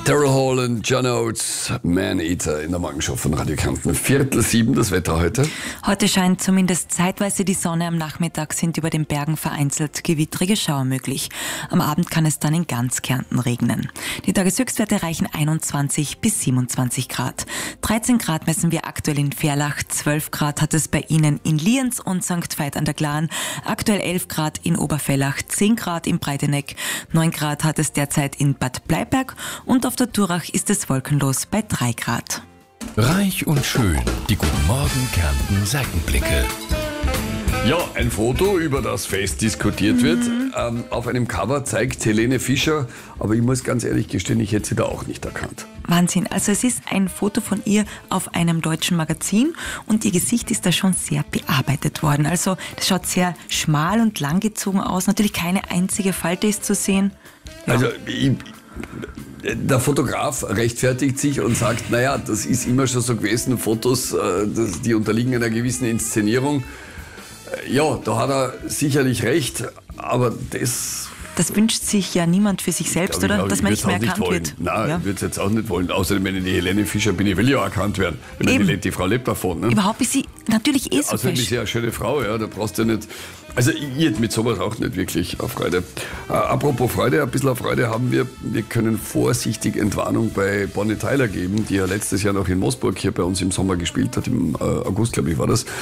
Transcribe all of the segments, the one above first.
Daryl Hall und John Oates, Man Eater in der Morgenshow von Radio Kärnten. 6:45 das Wetter heute. Heute scheint zumindest zeitweise die Sonne. Am Nachmittag sind über den Bergen vereinzelt gewittrige Schauer möglich. Am Abend kann es dann in ganz Kärnten regnen. Die Tageshöchstwerte reichen 21 bis 27 Grad. 13 Grad messen wir aktuell in Verlach, 12 Grad hat es bei Ihnen in Lienz und St. Veit an der Glan, aktuell 11 Grad in Obervellach, 10 Grad in Breiteneck, 9 Grad hat es derzeit in Bad Bleiberg und auf der Durach ist es wolkenlos bei 3 Grad. Reich und schön, die Guten Morgen Kärnten Seitenblicke. Ja, ein Foto, über das fest diskutiert wird. Auf einem Cover zeigt Helene Fischer, aber ich muss ganz ehrlich gestehen, ich hätte sie da auch nicht erkannt. Wahnsinn, also es ist ein Foto von ihr auf einem deutschen Magazin und ihr Gesicht ist da schon sehr bearbeitet worden. Also das schaut sehr schmal und langgezogen aus, natürlich keine einzige Falte ist zu sehen. Ja. Also der Fotograf rechtfertigt sich und sagt, naja, das ist immer schon so gewesen, Fotos, die unterliegen einer gewissen Inszenierung. Ja, da hat er sicherlich recht, aber das wünscht sich ja niemand für sich selbst, oder? Dass man nicht mehr erkannt wird. Nein, ich würde es jetzt auch nicht wollen. Außerdem, wenn ich die Helene Fischer bin, ich will ja erkannt werden. Die Frau lebt davon. Ne? Überhaupt ist sie natürlich so fesch. Außerdem ist sie eine schöne Frau, ja, da brauchst du nicht... Also ich hätte mit sowas auch nicht wirklich auf Freude. Apropos Freude, ein bisschen auf Freude haben wir. Wir können vorsichtig Entwarnung bei Bonnie Tyler geben, die ja letztes Jahr noch in Moosburg hier bei uns im Sommer gespielt hat, im August, glaube ich, war das.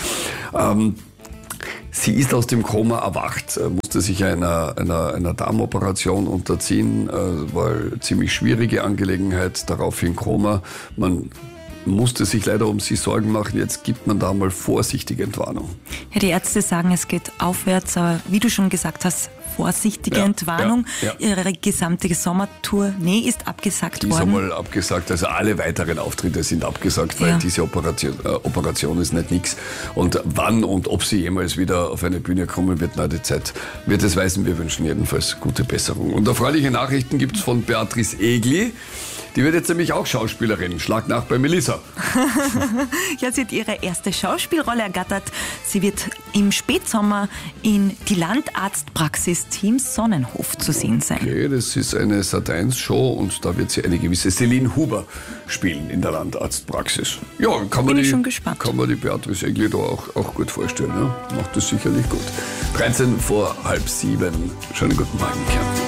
Sie ist aus dem Koma erwacht, musste sich einer Darmoperation unterziehen, war eine ziemlich schwierige Angelegenheit, daraufhin Koma. Man musste sich leider um sie Sorgen machen, jetzt gibt man da mal vorsichtig Entwarnung. Ja, die Ärzte sagen, es geht aufwärts, aber wie du schon gesagt hast, vorsichtige Entwarnung. Ja. Ihre gesamte Sommertournee ist abgesagt worden. Die ist einmal abgesagt, also alle weiteren Auftritte sind abgesagt, weil diese Operation ist nicht nix. Und wann und ob sie jemals wieder auf eine Bühne kommen wird, die Zeit wird es weisen. Wir wünschen jedenfalls gute Besserung. Und erfreuliche Nachrichten gibt es von Beatrice Egli. Die wird jetzt nämlich auch Schauspielerin. Schlag nach bei Melissa. Ja, sie hat ihre erste Schauspielrolle ergattert. Sie wird im Spätsommer in die Landarztpraxis Team Sonnenhof zu sehen sein. Okay, das ist eine Sat.1-Show und da wird sie eine gewisse Celine Huber spielen in der Landarztpraxis. Ja, kann man die Beatrice Egli da auch gut vorstellen. Ja? Macht das sicherlich gut. 6:13. Schönen guten Morgen, Kärnten.